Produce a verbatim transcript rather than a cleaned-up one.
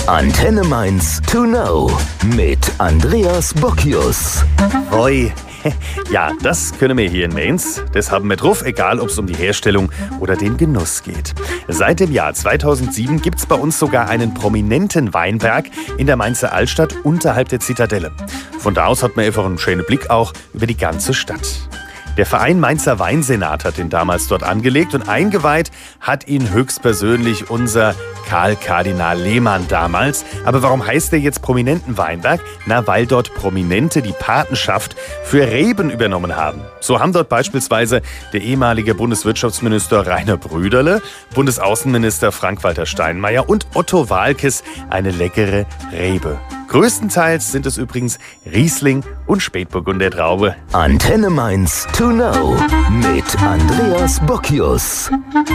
Antenne Mainz to know mit Andreas Bocchius. Hoi. Ja, das können wir hier in Mainz. Das haben wir drauf, egal ob es um die Herstellung oder den Genuss geht. Seit dem Jahr zweitausendsieben gibt es bei uns sogar einen prominenten Weinberg in der Mainzer Altstadt unterhalb der Zitadelle. Von da aus hat man einfach einen schönen Blick auch über die ganze Stadt. Der Verein Mainzer Weinsenat hat ihn damals dort angelegt und eingeweiht hat ihn höchstpersönlich unser Karl Kardinal Lehmann damals. Aber warum heißt der jetzt prominenten Weinberg? Na, weil dort Prominente die Patenschaft für Reben übernommen haben. So haben dort beispielsweise der ehemalige Bundeswirtschaftsminister Rainer Brüderle, Bundesaußenminister Frank-Walter Steinmeier und Otto Waalkes eine leckere Rebe. Größtenteils sind es übrigens Riesling und Spätburgunder Traube. Antenne Mainz to know mit Andreas Bocchius.